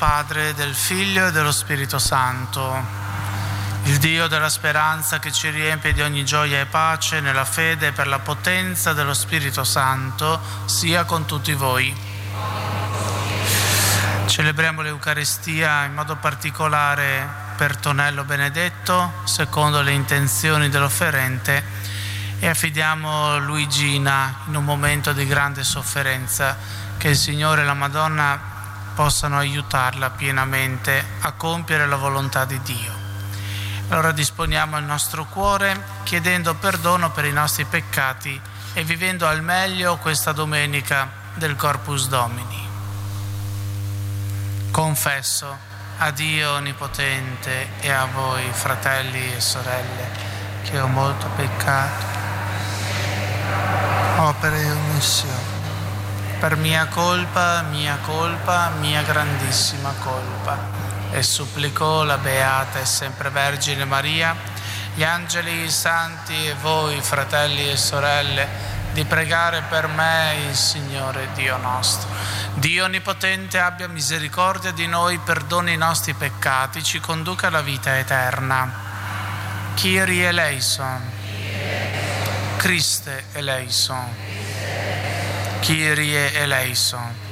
Padre, del Figlio e dello Spirito Santo. Il Dio della speranza che ci riempie di ogni gioia e pace nella fede per la potenza dello Spirito Santo sia con tutti voi. Celebriamo l'Eucaristia in modo particolare per Tonello Benedetto, secondo le intenzioni dell'offerente, e affidiamo Luigina in un momento di grande sofferenza, che il Signore e la Madonna possano aiutarla pienamente a compiere la volontà di Dio. Allora disponiamo il nostro cuore chiedendo perdono per i nostri peccati e vivendo al meglio questa domenica del Corpus Domini. Confesso a Dio Onnipotente e a voi, fratelli e sorelle, che ho molto peccato, opere e omissioni, per mia colpa, mia grandissima colpa. E supplicò la Beata e sempre Vergine Maria, gli angeli, i santi e voi, fratelli e sorelle, di pregare per me il Signore Dio nostro. Dio Onnipotente abbia misericordia di noi, perdoni i nostri peccati, ci conduca alla vita eterna. Kyrie eleison, Christe eleison, Kyrie eleison.